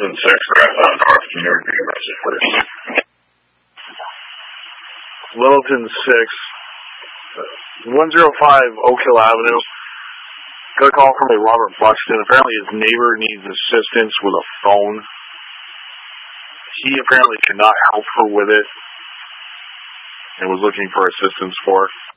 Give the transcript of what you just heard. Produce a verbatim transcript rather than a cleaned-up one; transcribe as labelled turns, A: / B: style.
A: Littleton six, Rathbone North. Can you repeat your message, please?
B: Littleton six, one oh five Oak Hill Avenue. Got a call from a Robert Buxton. Apparently his neighbor needs assistance with a phone. He apparently cannot help her with it and was looking for assistance for it.